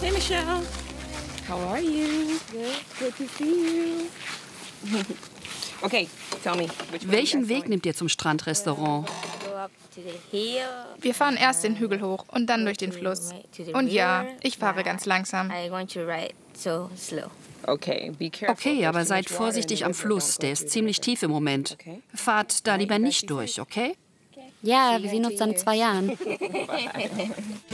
Hey, Michelle. How are you? Good to see you. Okay, tell me. Welchen Weg nimmt ihr zum Strandrestaurant? Wir fahren erst den Hügel hoch und dann durch den Fluss. Und ja, ich fahre ganz langsam. Okay, aber seid vorsichtig am Fluss. Der ist ziemlich tief im Moment. Fahrt da lieber nicht durch, okay? Ja, wir sehen uns dann in 2 Jahren.